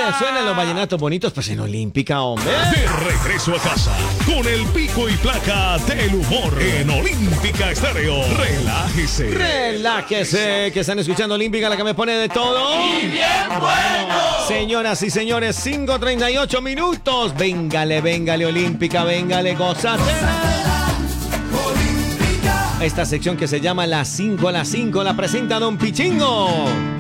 Suenan los vallenatos bonitos, pues en Olímpica, hombre. De regreso a casa, con el pico y placa del humor en Olímpica Estéreo. Relájese. Relájese, que están escuchando Olímpica, la que me pone de todo. ¡Y bien bueno! Señoras y señores, 5:38 minutos. Véngale, véngale, Olímpica, véngale, gozatela. Esta sección que se llama Las 5 a las 5 la presenta Don Pichingo.